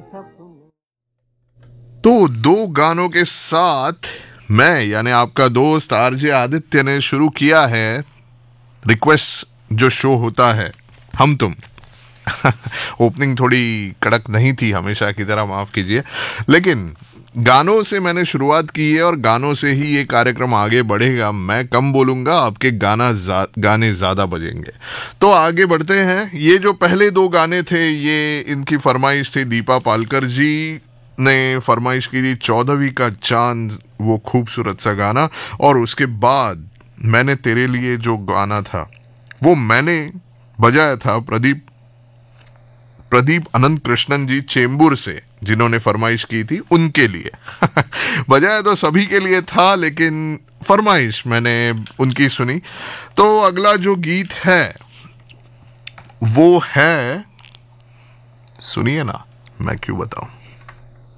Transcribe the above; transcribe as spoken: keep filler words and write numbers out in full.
तो दो गानों के साथ मैं यानी आपका दोस्त आरजे आदित्य ने शुरू किया है रिक्वेस्ट जो शो होता है हम तुम। ओपनिंग थोड़ी कड़क नहीं थी हमेशा की तरह, माफ कीजिए, लेकिन गानों से मैंने शुरुआत की है और गानों से ही ये कार्यक्रम आगे बढ़ेगा। मैं कम बोलूंगा, आपके गाना जा, गाने ज्यादा बजेंगे। तो आगे बढ़ते हैं। ये जो पहले दो गाने थे ये इनकी फरमाइश थी, दीपा पालकर जी ने फरमाइश की थी चौदहवीं का चांद, वो खूबसूरत सा गाना। और उसके बाद मैंने तेरे लिए जो गाना था वो मैंने बजाया था प्रदीप प्रदीप अनंत कृष्णन जी चेंबूर से, जिन्होंने फरमाइश की थी उनके लिए। बजाया तो सभी के लिए था लेकिन फरमाइश मैंने उनकी सुनी। तो अगला जो गीत है वो है, सुनिए ना, मैं क्यों बताऊं,